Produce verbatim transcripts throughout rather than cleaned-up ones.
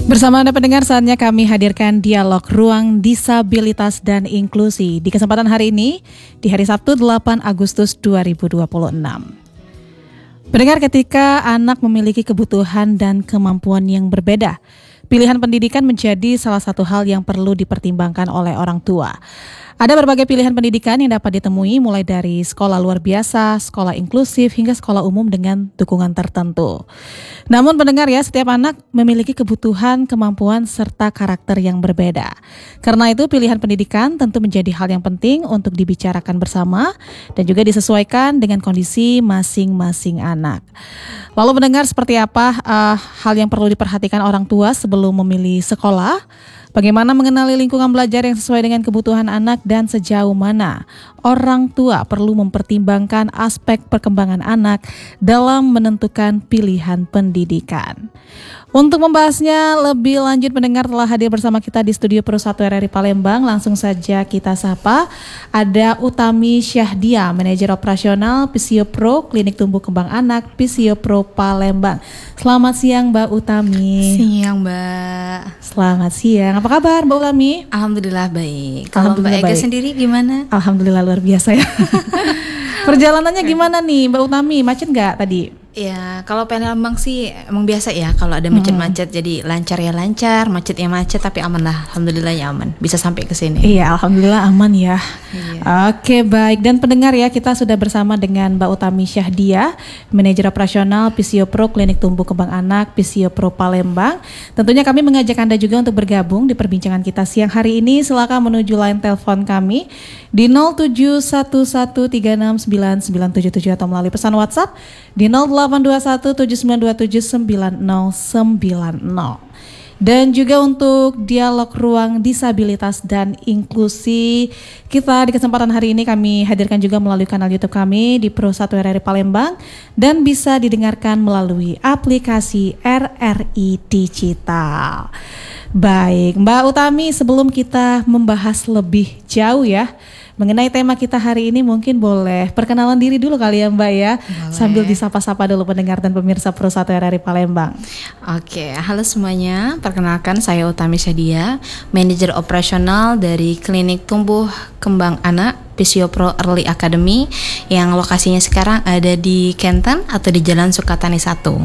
Bersama Anda pendengar, saatnya kami hadirkan dialog Ruang Disabilitas dan Inklusi di kesempatan hari ini di hari Sabtu delapan Agustus dua ribu dua puluh enam. Pendengar, ketika anak memiliki kebutuhan dan kemampuan yang berbeda, pilihan pendidikan menjadi salah satu hal yang perlu dipertimbangkan oleh orang tua. Ada berbagai pilihan pendidikan yang dapat ditemui mulai dari sekolah luar biasa, sekolah inklusif, hingga sekolah umum dengan dukungan tertentu. Namun pendengar ya, setiap anak memiliki kebutuhan, kemampuan, serta karakter yang berbeda. Karena itu pilihan pendidikan tentu menjadi hal yang penting untuk dibicarakan bersama dan juga disesuaikan dengan kondisi masing-masing anak. Lalu pendengar, seperti apa uh, hal yang perlu diperhatikan orang tua sebelum memilih sekolah? Bagaimana mengenali lingkungan belajar yang sesuai dengan kebutuhan anak dan sejauh mana orang tua perlu mempertimbangkan aspek perkembangan anak dalam menentukan pilihan pendidikan. Untuk membahasnya lebih lanjut, pendengar telah hadir bersama kita di studio Pro satu R R I Palembang. Langsung saja kita sapa. Ada Utami Syahdia, manajer operasional Pisiopro Klinik Tumbuh Kembang Anak Pisiopro Palembang. Selamat siang Mbak Utami. Siang Mbak. Selamat siang. Apa kabar Mbak Utami? Alhamdulillah baik. Kalau Mbak Ega baik. Sendiri gimana? Alhamdulillah luar biasa ya. Perjalanannya gimana nih Mbak Utami? Macet nggak tadi? Ya, kalau Palembang sih emang biasa ya, kalau ada macet-macet hmm. jadi lancar ya lancar, macet ya macet, tapi aman lah, alhamdulillah ya aman, bisa sampai ke sini. Iya, alhamdulillah aman ya. Iya. Oke, baik. Dan pendengar ya, kita sudah bersama dengan Mbak Utami Syahdia, manajer operasional Pisiopro Klinik Tumbuh Kembang Anak Pisiopro Palembang. Tentunya kami mengajak Anda juga untuk bergabung di perbincangan kita siang hari ini. Silakan menuju line telepon kami di nol tujuh satu satu tiga enam sembilan sembilan tujuh tujuh atau melalui pesan WhatsApp di nol delapan dua satu tujuh sembilan dua tujuh sembilan nol sembilan nol. Dan juga untuk dialog Ruang Disabilitas dan Inklusi kita di kesempatan hari ini kami hadirkan juga melalui kanal YouTube kami di Pro satu R R I Palembang dan bisa didengarkan melalui aplikasi R R I Digital. Baik, Mbak Utami, sebelum kita membahas lebih jauh ya mengenai tema kita hari ini, mungkin boleh perkenalan diri dulu kali ya Mbak ya. Boleh. Sambil disapa-sapa dulu pendengar dan pemirsa Pro satu R R I Palembang. Oke, halo semuanya. Perkenalkan, saya Utami Syahdia, manajer operasional dari Klinik Tumbuh Kembang Anak Pisiopro Early Academy yang lokasinya sekarang ada di Kenten atau di Jalan Sukatani satu.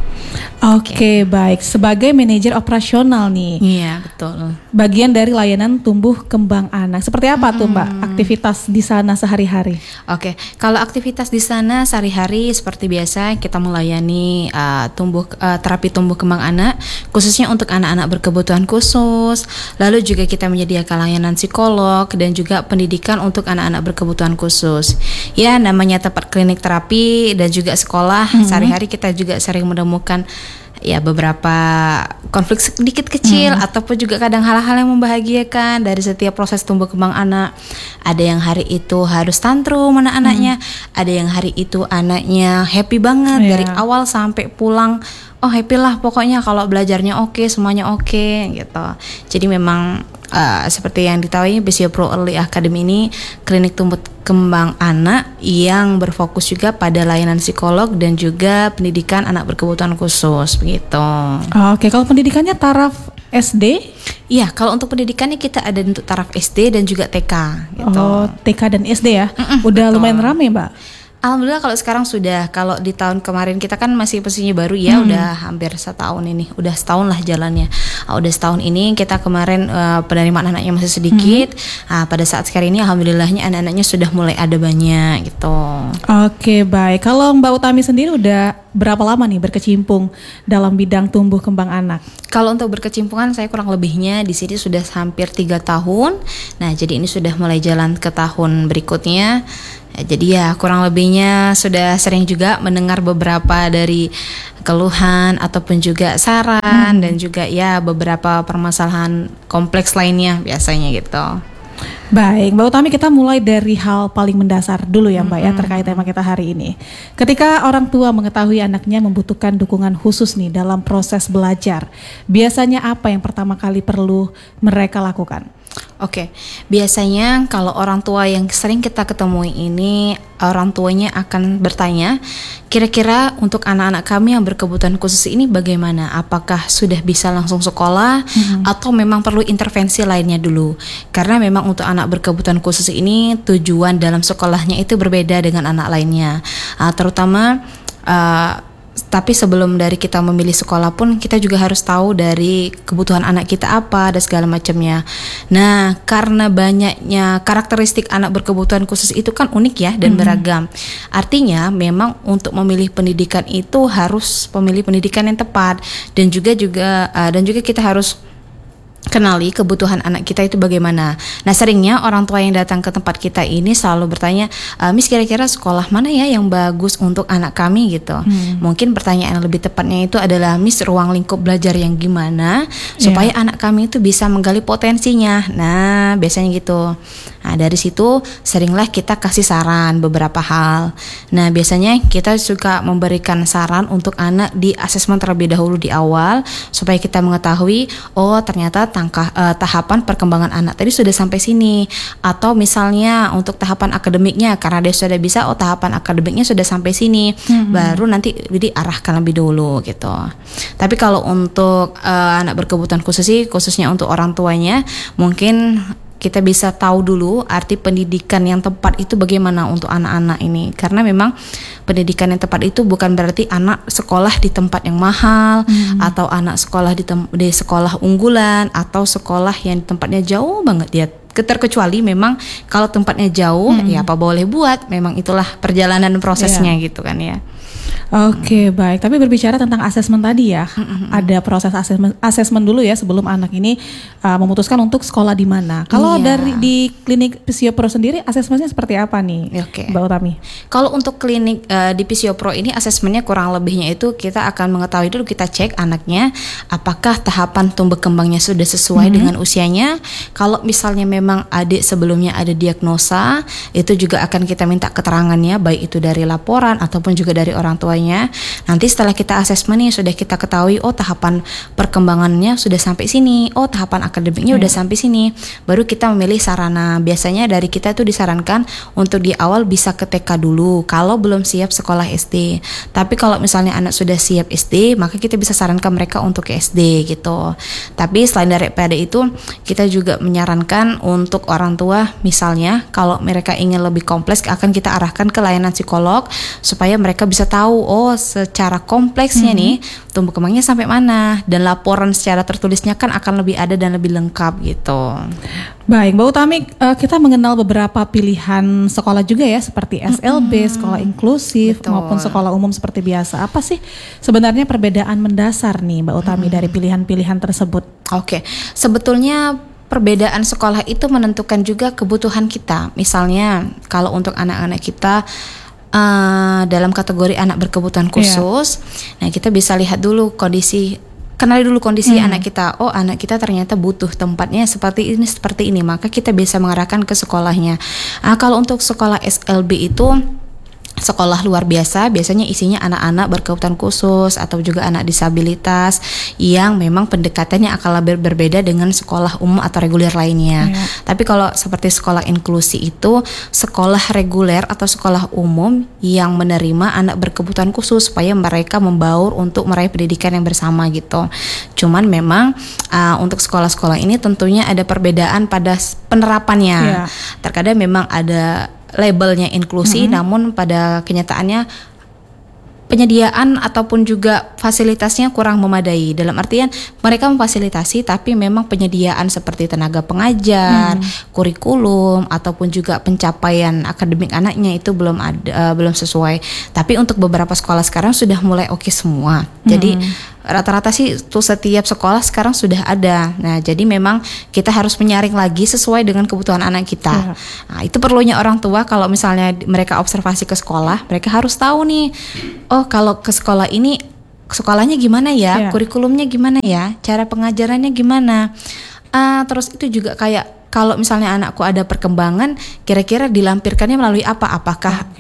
Oke, okay, baik. Sebagai manajer operasional nih. Iya, betul. Bagian dari layanan tumbuh kembang anak. Seperti apa hmm. tuh Mbak aktivitas di sana sehari-hari? Oke, okay. Kalau aktivitas di sana sehari-hari seperti biasa kita melayani uh, tumbuh uh, terapi tumbuh kembang anak khususnya untuk anak-anak berkebutuhan khusus. Lalu juga kita menyediakan layanan psikolog dan juga pendidikan untuk anak-anak berkebutuhan khusus. Ya, namanya tempat klinik terapi dan juga sekolah. Hmm. Sehari-hari kita juga sering menemukan ya beberapa konflik sedikit kecil hmm. ataupun juga kadang hal-hal yang membahagiakan dari setiap proses tumbuh kembang anak. Ada yang hari itu harus tantrum anak-anaknya, hmm. ada yang hari itu anaknya happy banget yeah. dari awal sampai pulang. Oh happy lah pokoknya kalau belajarnya oke, okay, semuanya oke okay, gitu. Jadi memang uh, seperti yang diketahui Pisiopro Early Academy ini klinik tumbuh kembang anak yang berfokus juga pada layanan psikolog dan juga pendidikan anak berkebutuhan khusus begitu. Oke, kalau pendidikannya taraf S D? Iya, kalau untuk pendidikannya kita ada untuk taraf S D dan juga T K gitu. Oh, T K dan S D ya? Mm-mm, udah betul. Lumayan ramai Mbak. Alhamdulillah kalau sekarang sudah, kalau di tahun kemarin kita kan masih posisinya baru ya, hmm. udah hampir setahun ini, udah setahun lah jalannya. Uh, udah setahun ini kita kemarin uh, penerimaan anaknya masih sedikit. Hmm. Uh, pada saat sekarang ini alhamdulillahnya anak-anaknya sudah mulai ada banyak gitu. Oke, baik. Kalau Mbak Utami sendiri udah berapa lama nih berkecimpung dalam bidang tumbuh kembang anak? Kalau untuk berkecimpungan saya kurang lebihnya di sini sudah hampir tiga tahun. Nah, jadi ini sudah mulai jalan ke tahun berikutnya. Ya, jadi ya kurang lebihnya sudah sering juga mendengar beberapa dari keluhan ataupun juga saran hmm. dan juga ya beberapa permasalahan kompleks lainnya biasanya gitu. Baik, Mbak Utami, kita mulai dari hal paling mendasar dulu ya Mbak mm-hmm. ya terkait tema kita hari ini. Ketika orang tua mengetahui anaknya membutuhkan dukungan khusus nih dalam proses belajar, biasanya apa yang pertama kali perlu mereka lakukan? Oke, biasanya kalau orang tua yang sering kita ketemui ini, orang tuanya akan bertanya, kira-kira untuk anak-anak kami yang berkebutuhan khusus ini bagaimana? Apakah sudah bisa langsung sekolah mm-hmm. atau memang perlu intervensi lainnya dulu? Karena memang untuk anak berkebutuhan khusus ini tujuan dalam sekolahnya itu berbeda dengan anak lainnya, uh, terutama uh, tapi sebelum dari kita memilih sekolah pun kita juga harus tahu dari kebutuhan anak kita apa dan segala macamnya. Nah, karena banyaknya karakteristik anak berkebutuhan khusus itu kan unik ya dan mm-hmm. beragam. Artinya memang untuk memilih pendidikan itu harus memilih pendidikan yang tepat dan juga juga uh, dan juga kita harus kenali kebutuhan anak kita itu bagaimana. Nah, seringnya orang tua yang datang ke tempat kita ini selalu bertanya, e, Miss kira-kira sekolah mana ya yang bagus untuk anak kami gitu. Hmm. Mungkin pertanyaan yang lebih tepatnya itu adalah, Miss ruang lingkup belajar yang gimana supaya yeah. anak kami itu bisa menggali potensinya. Nah, biasanya gitu. Nah, dari situ seringlah kita kasih saran beberapa hal. Nah, biasanya kita suka memberikan saran untuk anak di asesmen terlebih dahulu di awal supaya kita mengetahui, oh ternyata tangkah, uh, tahapan perkembangan anak tadi sudah sampai sini, atau misalnya untuk tahapan akademiknya karena dia sudah bisa, oh tahapan akademiknya sudah sampai sini, hmm. baru nanti diarahkan lebih dulu gitu. Tapi kalau untuk uh, anak berkebutuhan khusus sih, khususnya untuk orang tuanya, mungkin kita bisa tahu dulu arti pendidikan yang tepat itu bagaimana untuk anak-anak ini. Karena memang pendidikan yang tepat itu bukan berarti anak sekolah di tempat yang mahal, hmm. atau anak sekolah di, tem- di sekolah unggulan, atau sekolah yang tempatnya jauh banget dia. Terkecuali memang kalau tempatnya jauh, hmm. ya apa boleh buat, memang itulah perjalanan prosesnya yeah. gitu kan ya. Oke, baik. Tapi berbicara tentang asesmen tadi ya, mm-hmm. ada proses asesmen, asesmen dulu ya sebelum anak ini uh, memutuskan untuk sekolah di mana. Kalau iya. dari di klinik Pisiopro sendiri asesmennya seperti apa nih, Oke. Mbak Utami? Kalau untuk klinik uh, di Pisiopro ini asesmennya kurang lebihnya itu kita akan mengetahui dulu, kita cek anaknya apakah tahapan tumbuh kembangnya sudah sesuai mm-hmm. dengan usianya. Kalau misalnya memang adik sebelumnya ada diagnosa, itu juga akan kita minta keterangannya, baik itu dari laporan ataupun juga dari orang tua. Nanti setelah kita asesmen nih, sudah kita ketahui, oh tahapan perkembangannya sudah sampai sini, oh tahapan akademiknya hmm. udah sampai sini, baru kita memilih sarana. Biasanya dari kita tuh disarankan untuk di awal bisa ke T K dulu kalau belum siap sekolah S D. Tapi kalau misalnya anak sudah siap S D, maka kita bisa sarankan mereka untuk ke S D gitu. Tapi selain daripada itu, kita juga menyarankan untuk orang tua, misalnya kalau mereka ingin lebih kompleks, akan kita arahkan ke layanan psikolog supaya mereka bisa tahu, oh secara kompleksnya mm-hmm. nih tumbuh kembangnya sampai mana, dan laporan secara tertulisnya kan akan lebih ada dan lebih lengkap gitu. Baik, Mbak Utami, kita mengenal beberapa pilihan sekolah juga ya, seperti S L B, mm-hmm. sekolah inklusif, betul. maupun sekolah umum seperti biasa. Apa sih sebenarnya perbedaan mendasar nih Mbak Utami mm-hmm. dari pilihan-pilihan tersebut? Oke, sebetulnya perbedaan sekolah itu menentukan juga kebutuhan kita. Misalnya kalau untuk anak-anak kita Uh, dalam kategori anak berkebutuhan khusus, yeah. nah kita bisa lihat dulu kondisi, kenali dulu kondisi hmm. anak kita. Oh, anak kita ternyata butuh tempatnya seperti ini, seperti ini, maka kita bisa mengarahkan ke sekolahnya. Nah, kalau untuk sekolah S L B itu sekolah luar biasa, biasanya isinya anak-anak berkebutuhan khusus atau juga anak disabilitas yang memang pendekatannya akan lebih berbeda dengan sekolah umum atau reguler lainnya. Ya. Tapi kalau seperti sekolah inklusi itu sekolah reguler atau sekolah umum yang menerima anak berkebutuhan khusus supaya mereka membaur untuk meraih pendidikan yang bersama gitu. Cuman memang uh, untuk sekolah-sekolah ini tentunya ada perbedaan pada penerapannya. Ya. Terkadang memang ada labelnya inklusi, mm-hmm. namun pada kenyataannya penyediaan ataupun juga fasilitasnya kurang memadai. Dalam artian mereka memfasilitasi, tapi memang penyediaan seperti tenaga pengajar, hmm. kurikulum ataupun juga pencapaian akademik anaknya itu belum ada, uh, belum sesuai. Tapi untuk beberapa sekolah sekarang sudah mulai oke semua. Jadi hmm. rata-rata sih tuh setiap sekolah sekarang sudah ada. Nah, jadi memang kita harus menyaring lagi sesuai dengan kebutuhan anak kita. Ya. Nah, itu perlunya orang tua kalau misalnya mereka observasi ke sekolah, mereka harus tahu nih, oh kalau ke sekolah ini sekolahnya gimana ya, ya. kurikulumnya gimana ya, cara pengajarannya gimana. Uh, terus itu juga kayak kalau misalnya anakku ada perkembangan, kira-kira dilampirkannya melalui apa? Apakah okay.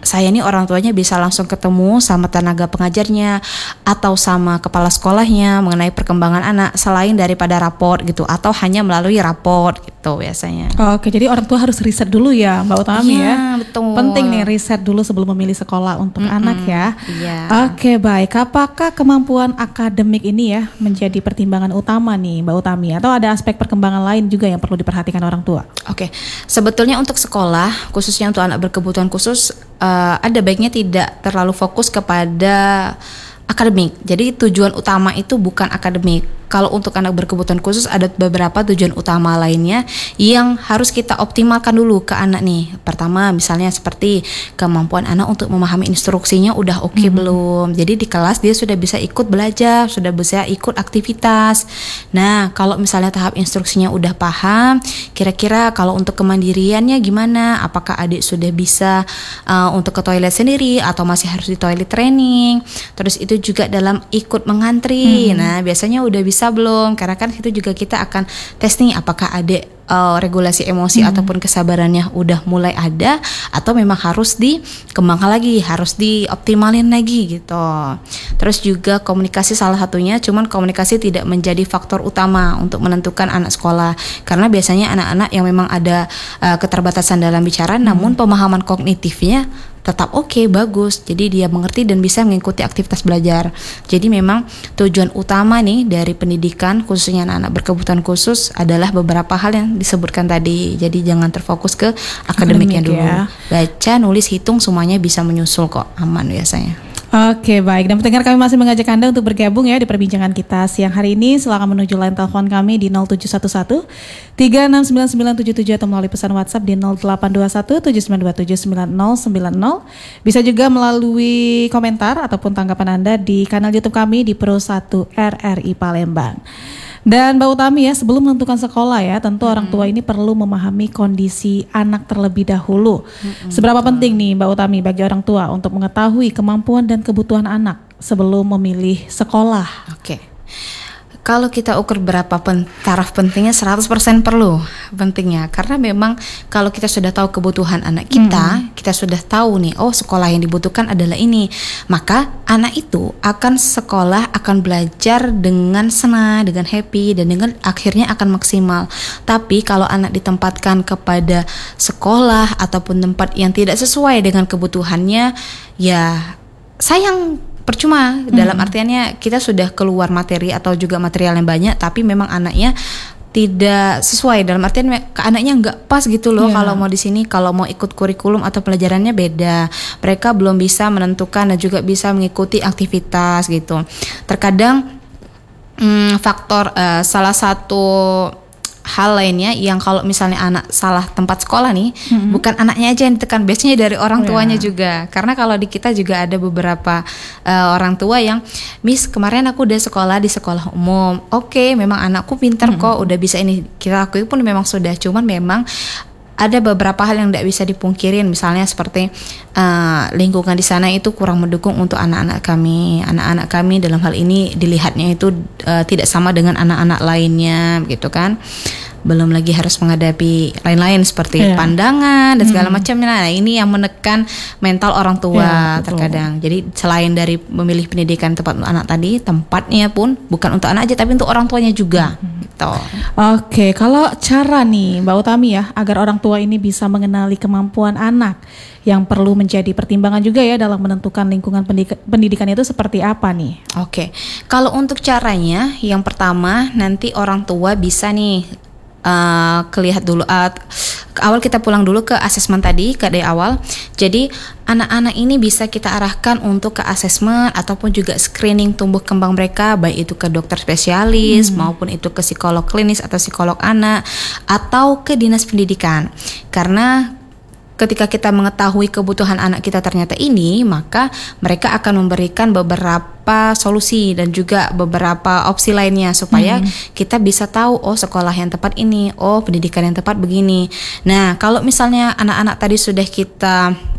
saya nih orang tuanya bisa langsung ketemu sama tenaga pengajarnya atau sama kepala sekolahnya mengenai perkembangan anak selain daripada raport gitu, atau hanya melalui raport gitu biasanya. Oke, jadi orang tua harus riset dulu ya Mbak Utami Iya, ya. betul. Penting nih riset dulu sebelum memilih sekolah untuk Mm-mm, anak ya. iya. Oke, baik. Apakah kemampuan akademik ini ya menjadi pertimbangan utama nih Mbak Utami, atau ada aspek perkembangan lain juga yang perlu diperhatikan orang tua? Oke, sebetulnya untuk sekolah, khususnya untuk anak berkebutuhan khusus, uh, ada baiknya tidak terlalu fokus kepada akademik. Jadi tujuan utama itu bukan akademik. Kalau untuk anak berkebutuhan khusus ada beberapa tujuan utama lainnya yang harus kita optimalkan dulu ke anak nih. Pertama misalnya seperti kemampuan anak untuk memahami instruksinya udah oke okay hmm. belum. Jadi di kelas dia sudah bisa ikut belajar, sudah bisa ikut aktivitas. Nah kalau misalnya tahap instruksinya udah paham, kira-kira kalau untuk kemandiriannya gimana? Apakah adik sudah bisa uh, untuk ke toilet sendiri atau masih harus di toilet training? Terus itu juga dalam ikut mengantri. Hmm. Nah biasanya udah bisa belum, karena kan itu juga kita akan tes nih apakah adik uh, regulasi emosi hmm. ataupun kesabarannya udah mulai ada atau memang harus dikembangkan lagi, harus dioptimalin lagi gitu. Terus juga komunikasi salah satunya, cuman komunikasi tidak menjadi faktor utama untuk menentukan anak sekolah, karena biasanya anak-anak yang memang ada uh, keterbatasan dalam bicara hmm. namun pemahaman kognitifnya tetap oke, okay, bagus. Jadi dia mengerti dan bisa mengikuti aktivitas belajar. Jadi memang tujuan utama nih dari pendidikan khususnya anak-anak berkebutuhan khusus adalah beberapa hal yang disebutkan tadi. Jadi jangan terfokus ke akademiknya dulu. Ya. Baca, nulis, hitung semuanya bisa menyusul kok, aman biasanya. Oke, baik. Dan pendengar, kami masih mengajak Anda untuk bergabung ya di perbincangan kita siang hari ini. Silakan menuju line telepon kami di nol tujuh satu satu tiga enam sembilan sembilan tujuh tujuh atau melalui pesan WhatsApp di nol delapan dua satu tujuh sembilan dua tujuh sembilan nol sembilan nol. Bisa juga melalui komentar ataupun tanggapan Anda di kanal YouTube kami di Pro satu R R I Palembang. Dan Mbak Utami ya, sebelum menentukan sekolah ya, tentu hmm. orang tua ini perlu memahami kondisi anak terlebih dahulu. Hmm, Seberapa betul. penting nih Mbak Utami bagi orang tua untuk mengetahui kemampuan dan kebutuhan anak sebelum memilih sekolah? Oke. Kalau kita ukur berapa pen, taraf pentingnya, seratus persen perlu pentingnya. Karena memang kalau kita sudah tahu kebutuhan anak kita, hmm. kita sudah tahu nih, oh sekolah yang dibutuhkan adalah ini. Maka anak itu akan sekolah, akan belajar dengan senang, dengan happy, dan dengan akhirnya akan maksimal. Tapi kalau anak ditempatkan kepada sekolah ataupun tempat yang tidak sesuai dengan kebutuhannya, ya sayang. Percuma, hmm. dalam artiannya kita sudah keluar materi atau juga material yang banyak, tapi memang anaknya tidak sesuai, dalam artian anaknya nggak pas gitu loh. Yeah. Kalau mau di sini, kalau mau ikut kurikulum atau pelajarannya beda, mereka belum bisa menentukan dan juga bisa mengikuti aktivitas gitu. Terkadang hmm, faktor uh, salah satu hal lainnya yang kalau misalnya anak salah tempat sekolah nih, mm-hmm. bukan anaknya aja yang ditekan, biasanya dari orang tuanya yeah. juga. Karena kalau di kita juga ada beberapa uh, orang tua yang, Miss kemarin aku udah sekolah di sekolah umum, oke okay, memang anakku pintar mm-hmm. kok, udah bisa ini, kita akui pun memang sudah, cuman memang ada beberapa hal yang tidak bisa dipungkirin, misalnya seperti uh, lingkungan di sana itu kurang mendukung untuk anak-anak kami. Anak-anak kami dalam hal ini dilihatnya itu uh, tidak sama dengan anak-anak lainnya, gitu kan. Belum lagi harus menghadapi lain-lain seperti yeah. pandangan dan segala hmm. macamnya. Nah, ini yang menekan mental orang tua yeah, terkadang. Jadi selain dari memilih pendidikan tempat untuk anak tadi, tempatnya pun bukan untuk anak aja tapi untuk orang tuanya juga. Hmm. Gitu. Oke, kalau cara nih Mbak Utami ya, agar orang tua ini bisa mengenali kemampuan anak yang perlu menjadi pertimbangan juga ya dalam menentukan lingkungan pendidik- pendidikan itu seperti apa nih? Oke, kalau untuk caranya, yang pertama nanti orang tua bisa nih Uh, kelihat dulu uh, awal kita pulang dulu ke asesmen tadi ke dari awal. Jadi anak-anak ini bisa kita arahkan untuk ke asesmen ataupun juga screening tumbuh kembang mereka, baik itu ke dokter spesialis hmm. maupun itu ke psikolog klinis atau psikolog anak atau ke dinas pendidikan. Karena ketika kita mengetahui kebutuhan anak kita ternyata ini, maka mereka akan memberikan beberapa solusi dan juga beberapa opsi lainnya supaya hmm. kita bisa tahu, oh sekolah yang tepat ini, oh pendidikan yang tepat begini. Nah, kalau misalnya anak-anak tadi sudah kita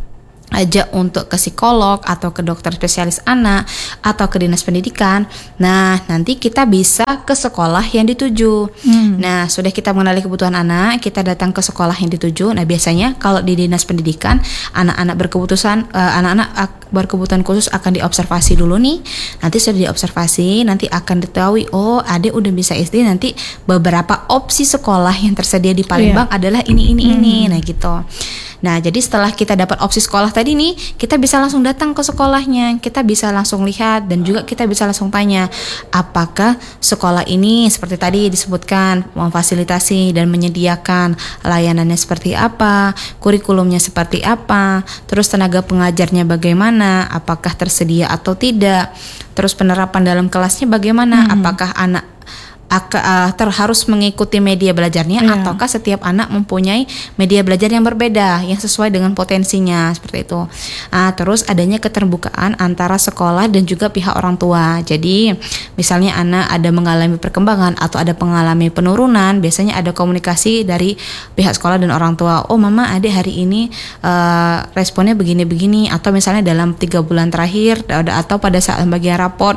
ajak untuk ke psikolog atau ke dokter spesialis anak atau ke dinas pendidikan. Nah, nanti kita bisa ke sekolah yang dituju. Hmm. Nah, sudah kita mengenali kebutuhan anak, kita datang ke sekolah yang dituju. Nah, biasanya kalau di dinas pendidikan, anak-anak berkebutuhan uh, anak-anak berkebutuhan khusus akan diobservasi dulu nih. Nanti sudah diobservasi, nanti akan diketahui, oh, adik udah bisa S D, nanti beberapa opsi sekolah yang tersedia di Palembang yeah. adalah ini ini hmm. ini. Nah, gitu. Nah, jadi setelah kita dapat opsi sekolah tadi nih, kita bisa langsung datang ke sekolahnya, kita bisa langsung lihat dan juga kita bisa langsung tanya, apakah sekolah ini seperti tadi disebutkan memfasilitasi dan menyediakan layanannya seperti apa, kurikulumnya seperti apa, terus tenaga pengajarnya bagaimana, apakah tersedia atau tidak, terus penerapan dalam kelasnya bagaimana, hmm. apakah anak Aka, uh, ter, harus mengikuti media belajarnya yeah. ataukah setiap anak mempunyai media belajar yang berbeda yang sesuai dengan potensinya seperti itu. Uh, terus adanya keterbukaan antara sekolah dan juga pihak orang tua. Jadi misalnya anak ada mengalami perkembangan atau ada mengalami penurunan, biasanya ada komunikasi dari pihak sekolah dan orang tua. Oh mama adik hari ini uh, responnya begini-begini, atau misalnya dalam tiga bulan terakhir atau pada saat bagian raport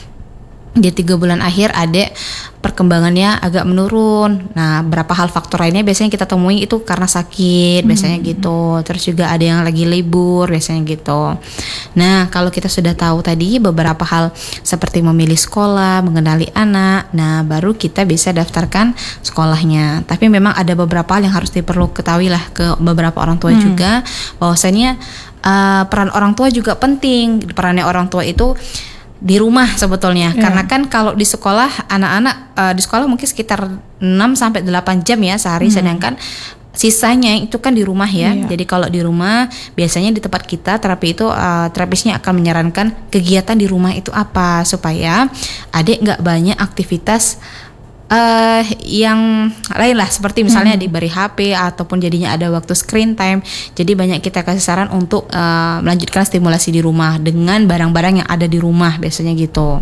di tiga bulan akhir adik perkembangannya agak menurun. Nah, berapa hal faktor lainnya biasanya kita temui itu karena sakit, biasanya hmm. gitu. Terus juga ada yang lagi libur, biasanya gitu. Nah, kalau kita sudah tahu tadi beberapa hal seperti memilih sekolah, mengenali anak, nah baru kita bisa daftarkan sekolahnya. Tapi memang ada beberapa hal yang harus diperlu ketahui lah ke beberapa orang tua hmm. juga, bahwasanya uh, peran orang tua juga penting. Perannya orang tua itu di rumah sebetulnya, yeah. karena kan kalau di sekolah anak-anak uh, di sekolah mungkin sekitar enam sampai delapan jam ya sehari, hmm. sedangkan sisanya itu kan di rumah ya. Yeah. Jadi kalau di rumah biasanya di tempat kita terapi itu uh, terapisnya akan menyarankan kegiatan di rumah itu apa supaya adik nggak banyak aktivitas Uh, yang lain lah, seperti misalnya hmm. diberi H P ataupun jadinya ada waktu screen time. Jadi banyak kita kasih saran untuk uh, melanjutkan stimulasi di rumah dengan barang-barang yang ada di rumah biasanya gitu.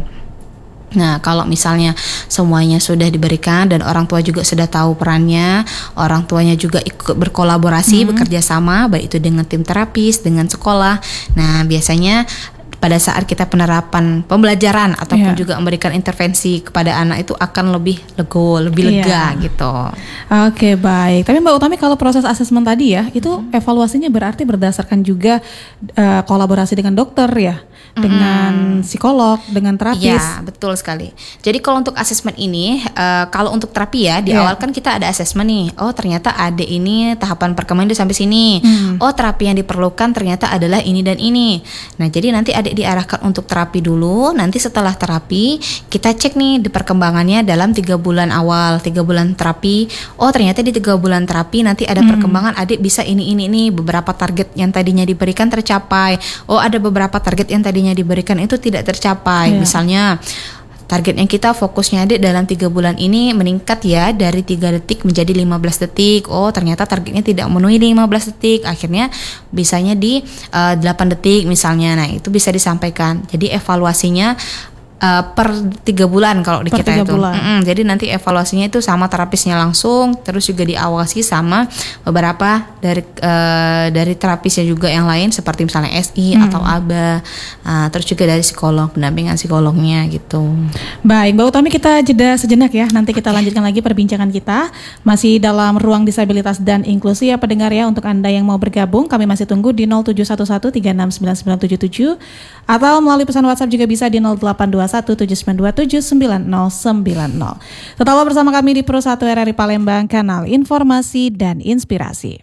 Nah, kalau misalnya semuanya sudah diberikan dan orang tua juga sudah tahu perannya, orang tuanya juga ikut berkolaborasi, hmm. bekerja sama, baik itu dengan tim terapis, dengan sekolah. Nah, biasanya pada saat kita penerapan pembelajaran ataupun yeah. juga memberikan intervensi kepada anak itu akan lebih lego, lebih lega yeah. gitu. Oke, okay, baik. Tapi Mbak Utami, kalau proses asesmen tadi ya, itu hmm. evaluasinya berarti berdasarkan juga uh, kolaborasi dengan dokter ya, hmm. dengan psikolog, dengan terapis. Ya, betul sekali. Jadi kalau untuk asesmen ini, uh, kalau untuk terapi ya, di yeah. awal kan kita ada asesmen nih. Oh, ternyata adik ini tahapan perkembangan dia sampai sini. Hmm. Oh, terapi yang diperlukan ternyata adalah ini dan ini. Nah, jadi nanti adik diarahkan untuk terapi dulu. Nanti setelah terapi kita cek nih di perkembangannya dalam tiga bulan awal, tiga bulan terapi. Oh, ternyata di tiga bulan terapi nanti ada hmm. perkembangan adik bisa ini ini ini, beberapa target yang tadinya diberikan tercapai. Oh, ada beberapa target yang tadinya diberikan itu tidak tercapai. Yeah. Misalnya targetnya kita fokusnya adik dalam tiga bulan ini meningkat ya dari tiga detik menjadi lima belas detik. Oh, ternyata targetnya tidak memenuhi lima belas detik. Akhirnya bisanya di uh, delapan detik misalnya. Nah, itu bisa disampaikan. Jadi evaluasinya Uh, per tiga bulan kalau di per kita itu. Jadi nanti evaluasinya itu sama terapisnya langsung, terus juga diawasi sama beberapa dari uh, dari terapisnya juga yang lain seperti misalnya S I hmm. atau A B A, uh, terus juga dari psikolog, pendampingan psikolognya gitu. Baik, Mbak Utami, kita jeda sejenak ya. Nanti kita okay. lanjutkan lagi perbincangan kita masih dalam ruang disabilitas dan inklusi ya pendengar ya. Untuk Anda yang mau bergabung, kami masih tunggu di nol tujuh satu satu tiga enam sembilan sembilan tujuh tujuh atau melalui pesan WhatsApp juga bisa di nol delapan dua satu tujuh sembilan dua tujuh sembilan nol sembilan nol. Tetaplah bersama kami di Pro satu R R I Palembang, kanal informasi dan inspirasi.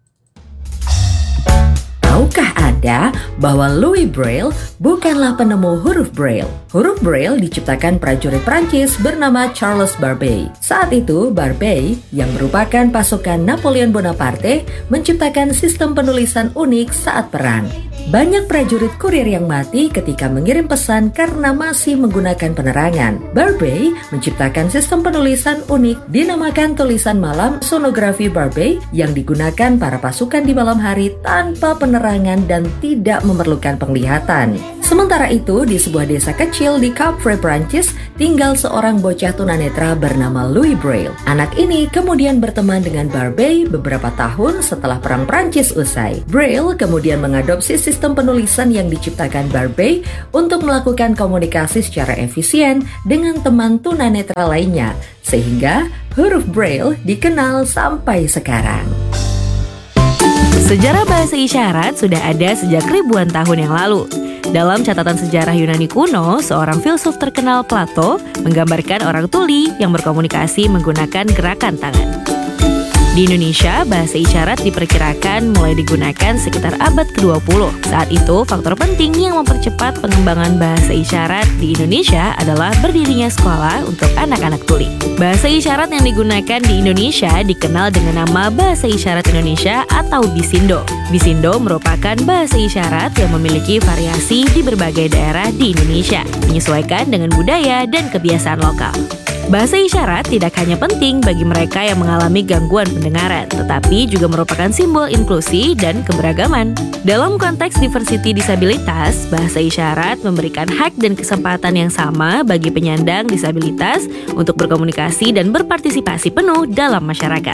Tahukah Anda bahwa Louis Braille bukanlah penemu huruf Braille? Huruf Braille diciptakan prajurit Prancis bernama Charles Barbey. Saat itu, Barbey, yang merupakan pasukan Napoleon Bonaparte, menciptakan sistem penulisan unik saat perang. Banyak prajurit kurir yang mati ketika mengirim pesan karena masih menggunakan penerangan. Barbey menciptakan sistem penulisan unik dinamakan tulisan malam sonografi Barbey yang digunakan para pasukan di malam hari tanpa penerangan sembarangan dan tidak memerlukan penglihatan. Sementara itu, di sebuah desa kecil di Capre, Prancis, tinggal seorang bocah tunanetra bernama Louis Braille. Anak ini kemudian berteman dengan Barbey beberapa tahun setelah Perang Prancis usai. Braille kemudian mengadopsi sistem penulisan yang diciptakan Barbey untuk melakukan komunikasi secara efisien dengan teman tunanetra lainnya, sehingga huruf Braille dikenal sampai sekarang. Sejarah bahasa isyarat sudah ada sejak ribuan tahun yang lalu. Dalam catatan sejarah Yunani kuno, seorang filsuf terkenal Plato menggambarkan orang tuli yang berkomunikasi menggunakan gerakan tangan. Di Indonesia, bahasa isyarat diperkirakan mulai digunakan sekitar abad kedua puluh. Saat itu, faktor penting yang mempercepat pengembangan bahasa isyarat di Indonesia adalah berdirinya sekolah untuk anak-anak tuli. Bahasa isyarat yang digunakan di Indonesia dikenal dengan nama Bahasa Isyarat Indonesia atau Bisindo. Bisindo merupakan bahasa isyarat yang memiliki variasi di berbagai daerah di Indonesia, menyesuaikan dengan budaya dan kebiasaan lokal. Bahasa isyarat tidak hanya penting bagi mereka yang mengalami gangguan pendengaran, tetapi juga merupakan simbol inklusi dan keberagaman. Dalam konteks diversity disabilitas, bahasa isyarat memberikan hak dan kesempatan yang sama bagi penyandang disabilitas untuk berkomunikasi dan berpartisipasi penuh dalam masyarakat.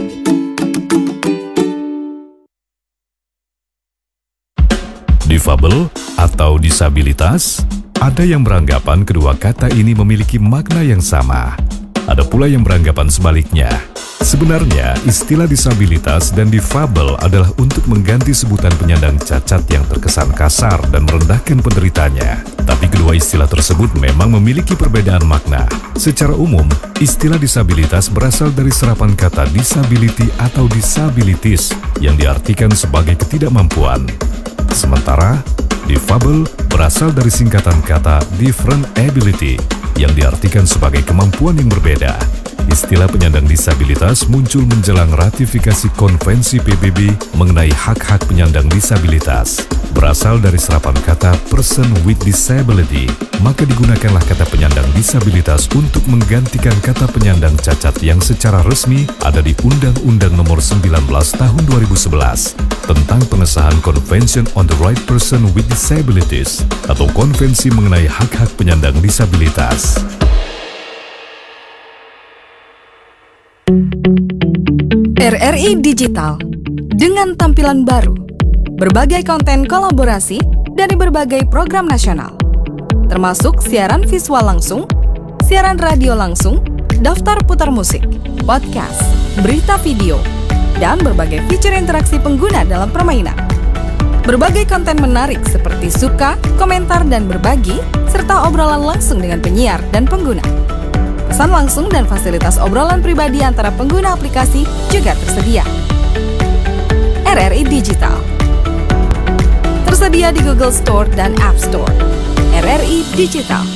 Difabel atau disabilitas? Ada yang beranggapan kedua kata ini memiliki makna yang sama. Ada pula yang beranggapan sebaliknya. Sebenarnya, istilah disabilitas dan difabel adalah untuk mengganti sebutan penyandang cacat yang terkesan kasar dan merendahkan penderitanya. Tapi kedua istilah tersebut memang memiliki perbedaan makna. Secara umum, istilah disabilitas berasal dari serapan kata disability atau disabilities yang diartikan sebagai ketidakmampuan. Sementara, difabel berasal dari singkatan kata different ability yang diartikan sebagai kemampuan yang berbeda. Istilah penyandang disabilitas muncul menjelang ratifikasi Konvensi P B B mengenai hak-hak penyandang disabilitas. Berasal dari serapan kata person with disability, maka digunakanlah kata penyandang disabilitas untuk menggantikan kata penyandang cacat yang secara resmi ada di Undang-Undang Nomor sembilan belas Tahun dua ribu sebelas tentang pengesahan Convention on the Right Person with Disabilities atau Konvensi mengenai hak-hak penyandang disabilitas. R R I Digital dengan tampilan baru, berbagai konten kolaborasi dari berbagai program nasional, termasuk siaran visual langsung, siaran radio langsung, daftar putar musik, podcast, berita video, dan berbagai fitur interaksi pengguna dalam permainan. Berbagai konten menarik seperti suka, komentar, dan berbagi, serta obrolan langsung dengan penyiar dan pengguna. Pesan langsung dan fasilitas obrolan pribadi antara pengguna aplikasi juga tersedia. R R I Digital tersedia di Google Store dan App Store. R R I Digital.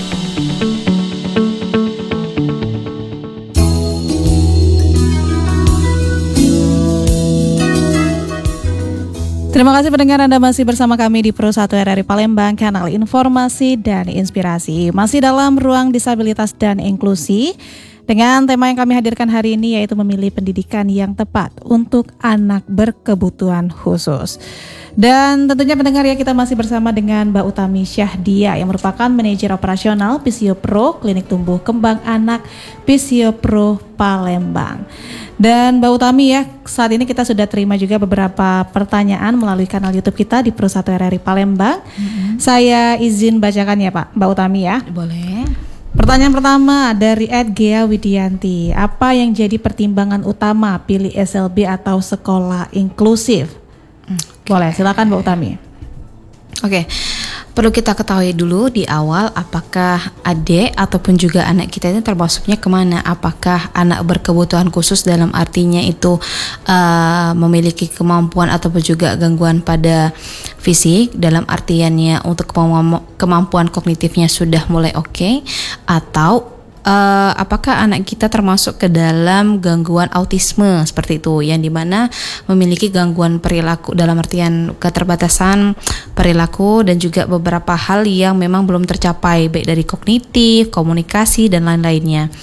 Terima kasih pendengar, Anda masih bersama kami di Pro satu R R I Palembang, kanal informasi dan inspirasi. Masih dalam ruang disabilitas dan inklusi dengan tema yang kami hadirkan hari ini, yaitu memilih pendidikan yang tepat untuk anak berkebutuhan khusus. Dan tentunya pendengar ya, kita masih bersama dengan Mbak Utami Syahdia yang merupakan manajer operasional Pisiopro Klinik Tumbuh Kembang Anak Pisiopro Palembang. Dan Mbak Utami ya, saat ini kita sudah terima juga beberapa pertanyaan melalui kanal YouTube kita di Pro satu R R I Palembang. Mm-hmm. Saya izin bacakan ya Pak, Mbak Utami ya. Boleh. Pertanyaan pertama dari Ed Gea Widianti. Apa yang jadi pertimbangan utama pilih S L B atau sekolah inklusif? Okay. Boleh, silakan Mbak Utami. Oke, okay. Perlu kita ketahui dulu di awal apakah adik ataupun juga anak kita ini termasuknya kemana. Apakah anak berkebutuhan khusus dalam artinya itu uh, memiliki kemampuan ataupun juga gangguan pada fisik, dalam artiannya untuk kemampuan, kemampuan kognitifnya sudah mulai oke, okay, atau Uh, apakah anak kita termasuk ke dalam gangguan autisme seperti itu, yang dimana memiliki gangguan perilaku dalam artian keterbatasan perilaku dan juga beberapa hal yang memang belum tercapai baik dari kognitif, komunikasi dan lain-lainnya.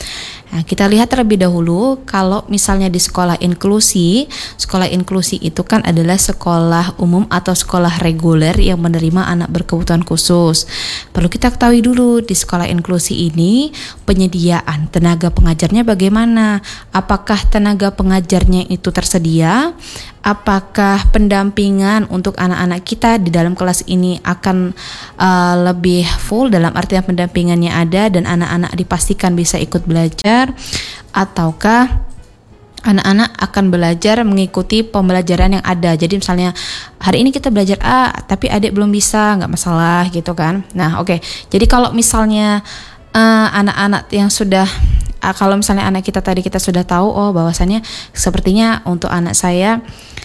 Nah, kita lihat terlebih dahulu kalau misalnya di sekolah inklusi, sekolah inklusi itu kan adalah sekolah umum atau sekolah reguler yang menerima anak berkebutuhan khusus. Perlu kita ketahui dulu di sekolah inklusi ini penyediaan tenaga pengajarnya bagaimana? Apakah tenaga pengajarnya itu tersedia? Apakah pendampingan untuk anak-anak kita di dalam kelas ini akan uh, lebih full dalam artian pendampingannya ada dan anak-anak dipastikan bisa ikut belajar, ataukah anak-anak akan belajar mengikuti pembelajaran yang ada. Jadi misalnya hari ini kita belajar A tapi adik belum bisa, nggak masalah gitu kan. Nah oke, okay. Jadi kalau misalnya uh, anak-anak yang sudah uh, kalau misalnya anak kita tadi kita sudah tahu oh bahwasannya sepertinya untuk anak saya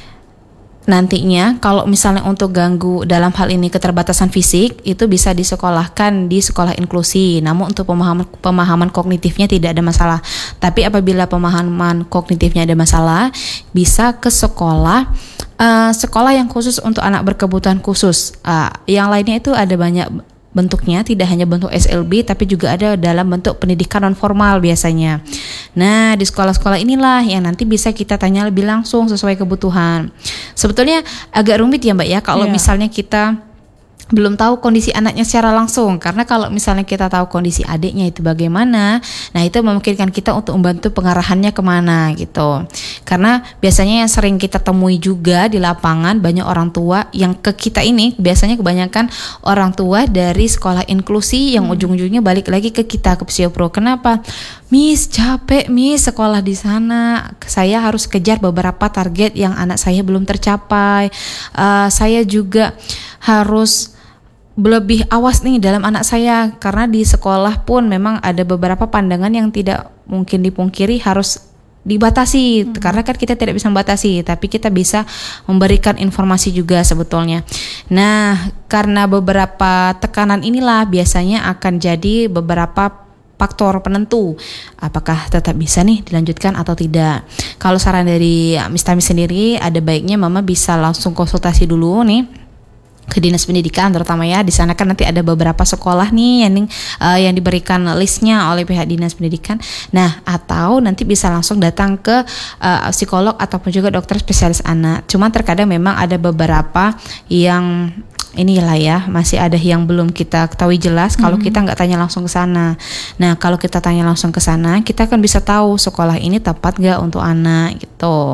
nantinya kalau misalnya untuk ganggu dalam hal ini keterbatasan fisik itu bisa disekolahkan di sekolah inklusi. Namun untuk pemahaman pemahaman kognitifnya tidak ada masalah. Tapi apabila pemahaman kognitifnya ada masalah, bisa ke sekolah uh, sekolah yang khusus untuk anak berkebutuhan khusus. Uh, yang lainnya itu ada banyak bentuknya, tidak hanya bentuk S L B tapi juga ada dalam bentuk pendidikan non formal biasanya. Nah, di sekolah-sekolah inilah yang nanti bisa kita tanya lebih langsung sesuai kebutuhan. Sebetulnya agak rumit ya Mbak ya kalau yeah. misalnya kita belum tahu kondisi anaknya secara langsung, karena kalau misalnya kita tahu kondisi adiknya itu bagaimana, nah itu memungkinkan kita untuk membantu pengarahannya kemana gitu. Karena biasanya yang sering kita temui juga di lapangan banyak orang tua yang ke kita ini biasanya kebanyakan orang tua dari sekolah inklusi yang hmm. ujung-ujungnya balik lagi ke kita, ke Psiopro. Kenapa? Miss capek miss sekolah di sana, saya harus kejar beberapa target yang anak saya belum tercapai, uh, saya juga harus lebih awas nih dalam anak saya, karena di sekolah pun memang ada beberapa pandangan yang tidak mungkin dipungkiri harus dibatasi, hmm. karena kan kita tidak bisa membatasi, tapi kita bisa memberikan informasi juga sebetulnya. Nah, karena beberapa tekanan inilah biasanya akan jadi beberapa faktor penentu apakah tetap bisa nih dilanjutkan atau tidak. Kalau saran dari Miss Tami sendiri, ada baiknya Mama bisa langsung konsultasi dulu nih ke dinas pendidikan terutama ya. Di sana kan nanti ada beberapa sekolah nih yang uh, yang diberikan listnya oleh pihak dinas pendidikan. Nah, atau nanti bisa langsung datang ke uh, psikolog ataupun juga dokter spesialis anak. Cuma terkadang memang ada beberapa yang inilah ya, masih ada yang belum kita ketahui jelas kalau mm-hmm. kita nggak tanya langsung ke sana. Nah, kalau kita tanya langsung ke sana, kita kan bisa tahu sekolah ini tepat nggak untuk anak gitu.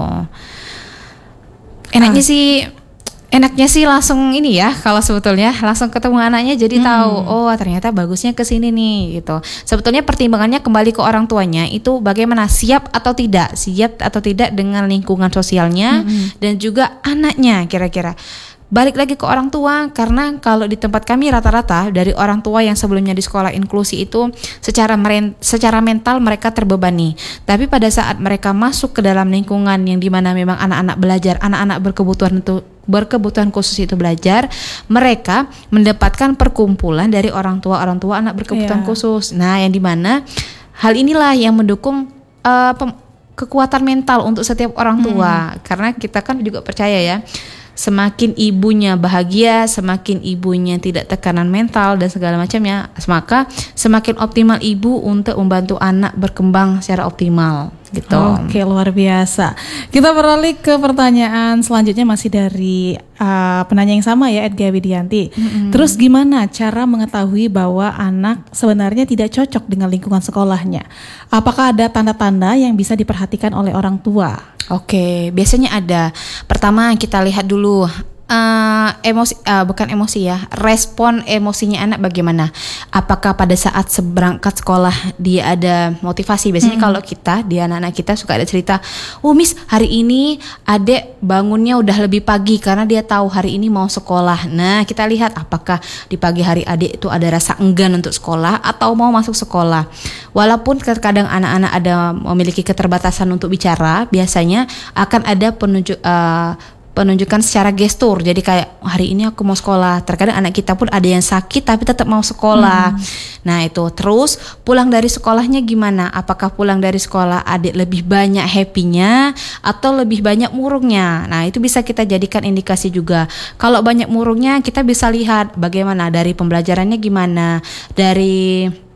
Enaknya ah. sih Enaknya sih langsung ini ya, kalau sebetulnya langsung ketemu anaknya jadi hmm. tahu, oh ternyata bagusnya ke sini nih gitu. Sebetulnya pertimbangannya kembali ke orang tuanya itu bagaimana, siap atau tidak, siap atau tidak dengan lingkungan sosialnya hmm. dan juga anaknya kira-kira. Balik lagi ke orang tua, karena kalau di tempat kami rata-rata dari orang tua yang sebelumnya di sekolah inklusi itu secara meren, secara mental mereka terbebani. Tapi pada saat mereka masuk ke dalam lingkungan yang dimana memang anak-anak belajar, anak-anak berkebutuhan itu berkebutuhan khusus itu belajar, mereka mendapatkan perkumpulan dari orang tua orang tua anak berkebutuhan yeah. khusus. Nah, yang dimana hal inilah yang mendukung uh, pem- kekuatan mental untuk setiap orang tua. Hmm. Karena kita kan juga percaya ya, semakin ibunya bahagia, semakin ibunya tidak tekanan mental dan segala macamnya, maka semakin optimal ibu untuk membantu anak berkembang secara optimal gitu. Oke, luar biasa. Kita beralih ke pertanyaan selanjutnya, masih dari uh, penanya yang sama ya, Edga Widianti. Mm-hmm. Terus gimana cara mengetahui bahwa anak sebenarnya tidak cocok dengan lingkungan sekolahnya? Apakah ada tanda-tanda yang bisa diperhatikan oleh orang tua? Oke, biasanya ada. Pertama kita lihat dulu uh, emosi, uh, bukan emosi ya, respon emosinya anak bagaimana. Apakah pada saat seberangkat sekolah dia ada motivasi? Biasanya hmm. kalau kita, di anak-anak kita suka ada cerita, oh Miss hari ini adek bangunnya udah lebih pagi karena dia tahu hari ini mau sekolah. Nah, kita lihat apakah di pagi hari adek itu ada rasa enggan untuk sekolah atau mau masuk sekolah. Walaupun terkadang anak-anak ada memiliki keterbatasan untuk bicara, biasanya akan ada penunjuk uh, penunjukan secara gestur. Jadi kayak hari ini aku mau sekolah. Terkadang anak kita pun ada yang sakit tapi tetap mau sekolah. Hmm. Nah itu. Terus pulang dari sekolahnya gimana? Apakah pulang dari sekolah adik lebih banyak happy-nya atau lebih banyak murungnya? Nah itu bisa kita jadikan indikasi juga. Kalau banyak murungnya kita bisa lihat bagaimana dari pembelajarannya gimana, dari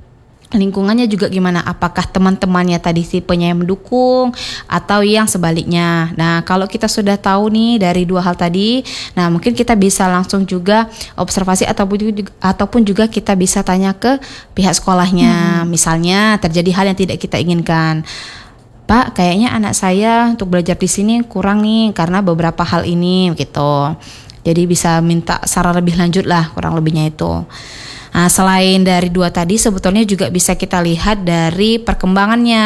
lingkungannya juga gimana, apakah teman-temannya tadi tipenya yang mendukung atau yang sebaliknya. Nah, kalau kita sudah tahu nih dari dua hal tadi, nah mungkin kita bisa langsung juga observasi ataupun juga, ataupun juga kita bisa tanya ke pihak sekolahnya. Hmm. Misalnya terjadi hal yang tidak kita inginkan. Pak, kayaknya anak saya untuk belajar di sini kurang nih karena beberapa hal ini gitu. Jadi bisa minta saran lebih lanjut lah, kurang lebihnya itu. Nah, selain dari dua tadi sebetulnya juga bisa kita lihat dari perkembangannya.